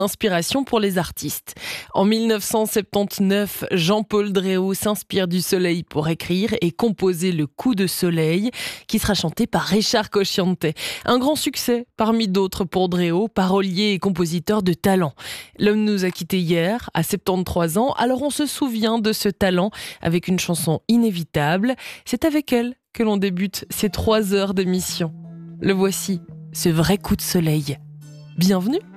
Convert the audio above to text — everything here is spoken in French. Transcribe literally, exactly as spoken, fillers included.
Inspiration pour les artistes. En mille neuf cent soixante-dix-neuf, Jean-Paul Dréau s'inspire du soleil pour écrire et composer Le Coup de soleil, qui sera chanté par Richard Cocciante. Un grand succès parmi d'autres pour Dréau, parolier et compositeur de talent. L'homme nous a quittés hier, à soixante-treize ans, alors on se souvient de ce talent avec une chanson inévitable. C'est avec elle que l'on débute ces trois heures d'émission. Le voici, ce vrai coup de soleil. Bienvenue.